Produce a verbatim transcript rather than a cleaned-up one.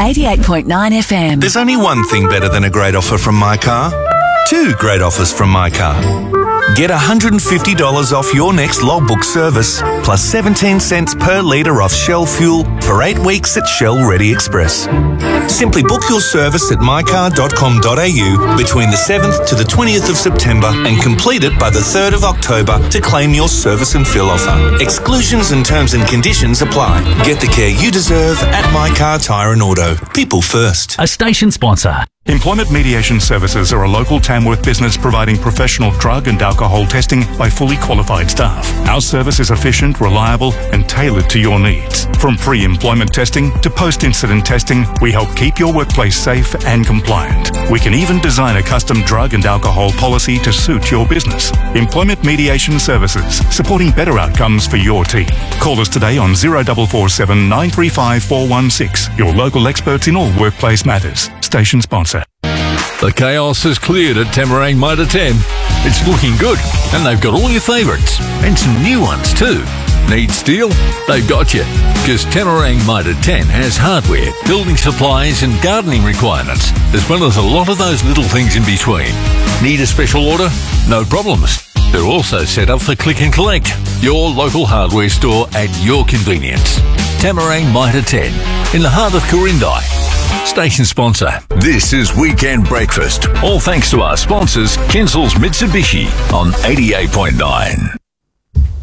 eighty-eight point nine F M. There's only one thing better than a great offer from My Car. Two great offers from My Car. Get one hundred fifty dollars off your next logbook service, plus seventeen cents per litre off Shell fuel for eight weeks at Shell Ready Express. Simply book your service at my car dot com dot a u between the seventh to the twentieth of September and complete it by the third of October to claim your service and fill offer. Exclusions and terms and conditions apply. Get the care you deserve at My Car Tyre and Auto. People first. A station sponsor. Employment Mediation Services are a local Tamworth business providing professional drug and alcohol testing by fully qualified staff. Our service is efficient, reliable and tailored to your needs. From pre-employment testing to post-incident testing, we help keep your workplace safe and compliant. We can even design a custom drug and alcohol policy to suit your business. Employment Mediation Services, supporting better outcomes for your team. Call us today on zero four four seven, nine three five, four one six. Your local experts in all workplace matters. Station sponsor. The chaos has cleared at Tamarang Mitre ten. It's looking good, and they've got all your favourites, and some new ones too. Need steel? They've got you, because Tamarang Mitre ten has hardware, building supplies and gardening requirements, as well as a lot of those little things in between. Need a special order? No problems. They're also set up for click and collect. Your local hardware store at your convenience. Tamarang Mitre ten, in the heart of Corindai. Station sponsor. This is Weekend Breakfast. All thanks to our sponsors, Kinsel's Mitsubishi on eighty-eight point nine.